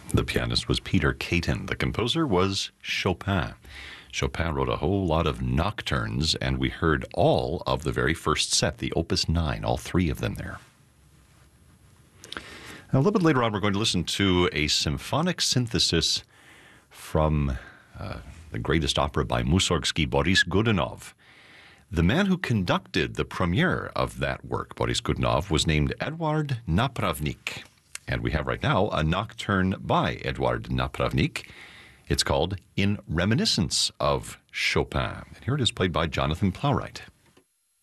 The pianist was Peter Caton. The composer was Chopin. Chopin wrote a whole lot of nocturnes, and we heard all of the very first set, the Opus 9, all three of them there. Now, a little bit later on, we're going to listen to a symphonic synthesis from the greatest opera by Mussorgsky, Boris Godunov. The man who conducted the premiere of that work, Boris Godunov, was named Eduard Napravnik. And we have right now a nocturne by Eduard Napravnik. It's called In Reminiscence of Chopin. And here it is played by Jonathan Plowright.